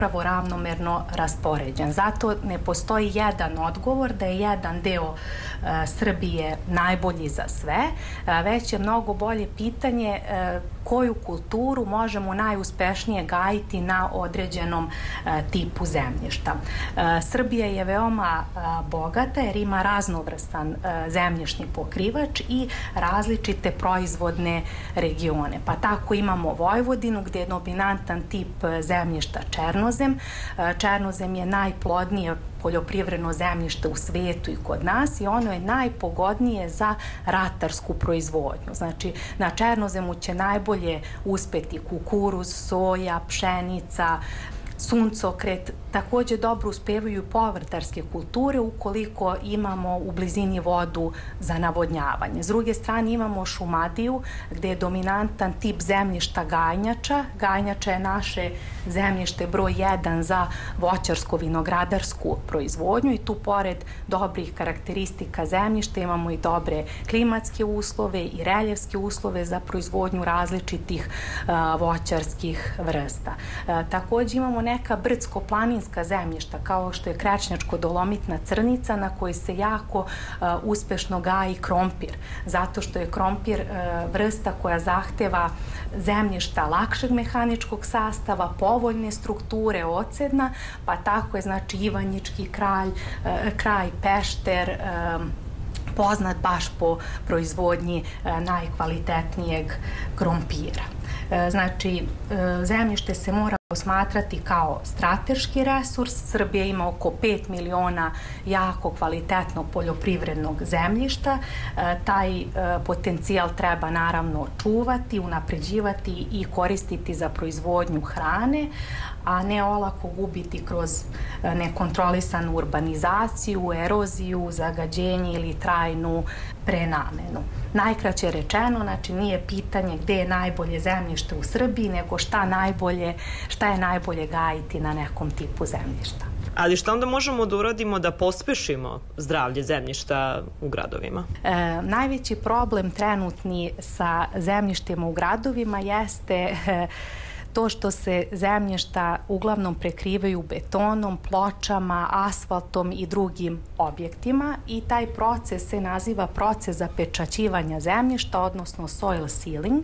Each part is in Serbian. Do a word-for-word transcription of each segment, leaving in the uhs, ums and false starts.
upravo ravnomerno raspoređen. Zato ne postoji jedan odgovor da je jedan deo e, Srbije najbolji za sve, e, već je mnogo bolje pitanje e, koju kulturu možemo najuspešnije gajiti na određenom e, tipu zemljišta. E, Srbija je veoma e, bogata jer ima raznovrstan e, zemljišni pokrivač i različite proizvodne regione. Pa tako imamo Vojvodinu gdje je dominantan tip zemljišta černozem. Černozem je najplodnije poljoprivredno zemljište u svijetu i kod nas i ono je najpogodnije za ratarsku proizvodnju. Znači, na černozemu će najbolje uspeti kukuruz, soja, pšenica, suncokret. Također dobro uspevaju povrtarske kulture ukoliko imamo u blizini vodu za navodnjavanje. S druge strane imamo Šumadiju gdje je dominantan tip zemljišta gajnjača. Gajnjača je naše zemljište broj jedan za voćarsko-vinogradarsku proizvodnju i tu pored dobrih karakteristika zemljišta imamo i dobre klimatske uslove i reljevske uslove za proizvodnju različitih a, voćarskih vrsta. A, također imamo neka brdsko-planinska zemljišta kao što je Krečnjačko-dolomitna crnica na kojoj se jako uh, uspešno gaji krompir, zato što je krompir uh, vrsta koja zahteva zemljišta lakšeg mehaničkog sastava, povoljne strukture, ocedna, pa tako je znači Ivanjički kralj, uh, kraj Pešter, um, poznat baš po proizvodnji uh, najkvalitetnijeg krompira. Uh, znači, uh, zemljište se mora posmatrati kao strateški resurs. Srbija ima oko pet miliona jako kvalitetnog poljoprivrednog zemljišta. E, taj e, potencijal treba naravno čuvati, unapređivati i koristiti za proizvodnju hrane, a ne olako gubiti kroz e, nekontrolisanu urbanizaciju, eroziju, zagađenje ili trajnu prenamenu. Najkraće rečeno, znači nije pitanje gdje je najbolje zemljište u Srbiji, nego šta najbolje, šta je najbolje gajiti na nekom tipu zemljišta. Ali šta onda možemo da uradimo da pospešimo zdravlje zemljišta u gradovima? E, najveći problem trenutni sa zemljištima u gradovima jeste e, to što se zemljišta uglavnom prekrivaju betonom, pločama, asfaltom i drugim objektima i taj proces se naziva proces zapečaćivanja zemljišta, odnosno soil sealing.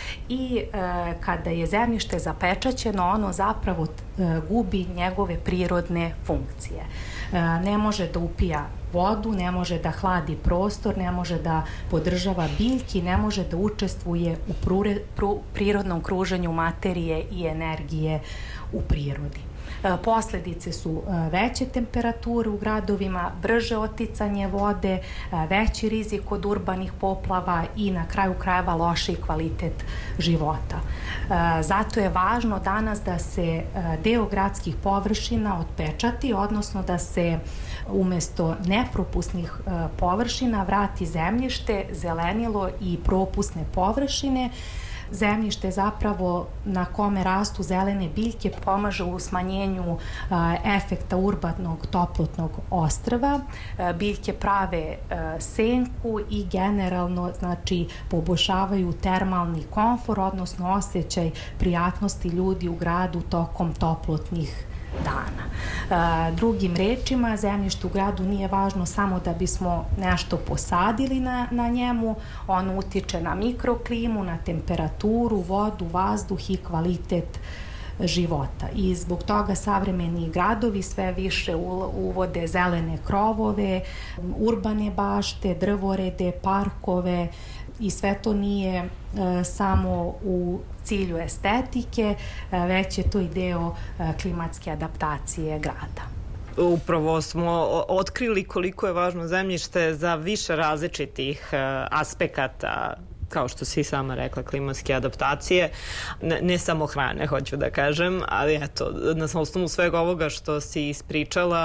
I e, kada je zemljište zapečaćeno, ono zapravo e, gubi njegove prirodne funkcije. E, ne može da upija vodu, ne može da hladi prostor, ne može da podržava biljki, ne može da učestvuje u prure, pru, prirodnom kruženju materije i energije u prirodi. E, posljedice su e, veće temperature u gradovima, brže oticanje vode, e, veći rizik od urbanih poplava i na kraju krajeva lošiji kvalitet života. E, zato je važno danas da se e, deo gradskih površina otpečati, odnosno da se umjesto nepropusnih e, površina vrati zemljište, zelenilo i propusne površine. Zemljište zapravo na kome rastu zelene biljke pomaže u smanjenju a, efekta urbanog toplotnog ostrva. A, biljke prave a, senku i generalno znači poboljšavaju termalni komfor, odnosno osjećaj prijatnosti ljudi u gradu tokom toplotnih dana. E, drugim rečima, zemljište u gradu nije važno samo da bismo nešto posadili na, na njemu, ono utiče na mikroklimu, na temperaturu, vodu, vazduh i kvalitet života. I zbog toga savremeni gradovi sve više uvode zelene krovove, urbane bašte, drvorede, parkove i sve to nije e, samo u cilju estetike, e, već je to i deo e, klimatske adaptacije grada. Upravo smo otkrili koliko je važno zemljište za više različitih e, aspekata, kao što si sama rekla, klimatske adaptacije, ne, ne samo hrane, hoću da kažem, ali eto, na osnovu svega ovoga što si ispričala,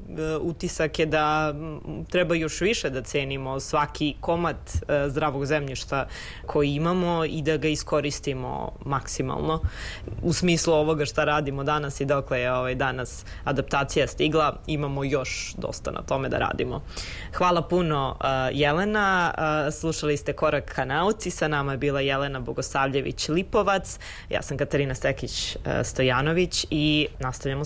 utisak je da treba još više da cenimo svaki komad zdravog zemljišta koji imamo i da ga iskoristimo maksimalno. U smislu ovoga šta radimo danas i dokle je ovaj danas adaptacija stigla, imamo još dosta na tome da radimo. Hvala puno Jelena, slušali ste Korak ka nauci, sa nama je bila Jelena Bogosavljević-Lipovac, ja sam Katarina Stekić-Stojanović i nastavljamo